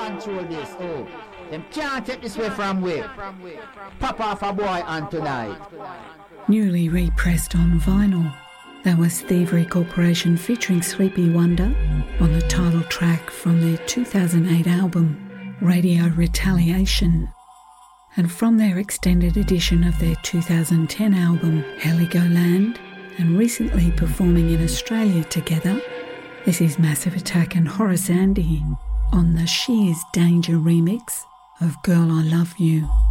control this. Oh, them can't take this way from we. Pop off a boy on tonight. Newly repressed on vinyl. That was Thievery Corporation featuring Sleepy Wonder on the title track from their 2008 album, Radio Retaliation. And from their extended edition of their 2010 album, Heligoland, and recently performing in Australia together, this is Massive Attack and Horace Andy on the She Is Danger remix of Girl I Love You.